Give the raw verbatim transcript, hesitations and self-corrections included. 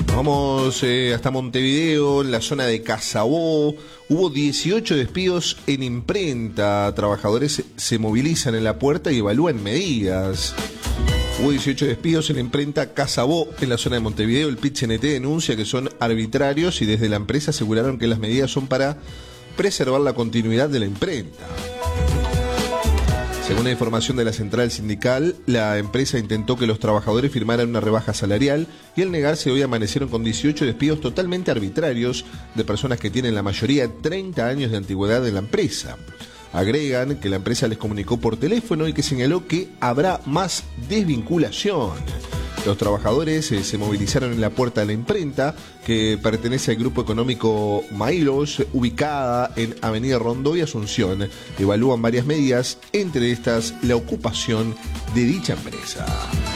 Vamos eh, hasta Montevideo, en la zona de Casabó. Hubo dieciocho despidos en imprenta. Trabajadores se movilizan en la puerta y evalúan medidas. Hubo dieciocho despidos en la imprenta Casabó, en la zona de Montevideo. El P I T C N T denuncia que son arbitrarios y desde la empresa aseguraron que las medidas son para preservar la continuidad de la imprenta. Según la información de la central sindical, la empresa intentó que los trabajadores firmaran una rebaja salarial y al negarse hoy amanecieron con dieciocho despidos totalmente arbitrarios de personas que tienen la mayoría treinta años de antigüedad en la empresa. Agregan que la empresa les comunicó por teléfono y que señaló que habrá más desvinculación. Los trabajadores eh, se movilizaron en la puerta de la imprenta, que pertenece al grupo económico Mailos, ubicada en Avenida Rondó y Asunción. Evalúan varias medidas, entre estas la ocupación de dicha empresa.